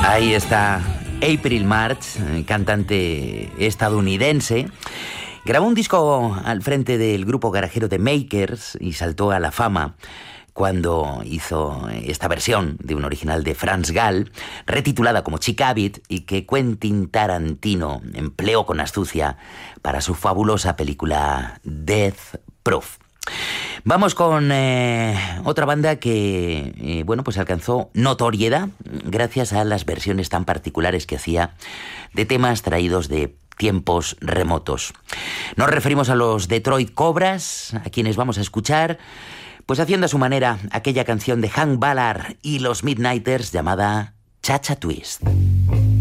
Ahí está April March, cantante estadounidense. Grabó un disco al frente del grupo garajero The Makers y saltó a la fama cuando hizo esta versión de un original de Franz Gall, retitulada como Chick Habit, y que Quentin Tarantino empleó con astucia para su fabulosa película Death Proof. Vamos con otra banda que pues alcanzó notoriedad gracias a las versiones tan particulares que hacía de temas traídos de tiempos remotos. Nos referimos a los Detroit Cobras, a quienes vamos a escuchar pues haciendo a su manera aquella canción de Hank Ballard y los Midnighters llamada Cha Cha Twist.